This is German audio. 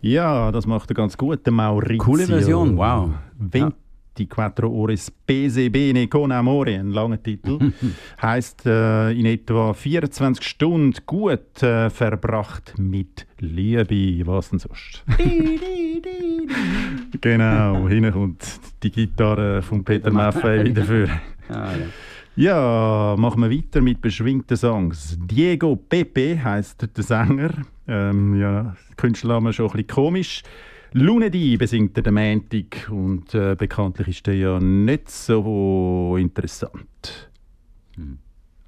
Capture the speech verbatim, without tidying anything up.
Ja, das macht er ganz gut, der Maurizio. Coole Version, wow. ventiquattro ore spese bene con amore, ein langer Titel. Heisst äh, in etwa vierundzwanzig Stunden gut äh, verbracht mit Liebe. Was denn sonst? Genau, hinten kommt die Gitarre von Peter Maffay wieder für. Ah, ja. Ja, machen wir weiter mit beschwingten Songs. Diego Pepe heisst der Sänger. Ähm, ja, Künstlername schon ein bisschen komisch. Lunedì besingt er den Montag und äh, bekanntlich ist der ja nicht so interessant. Hm.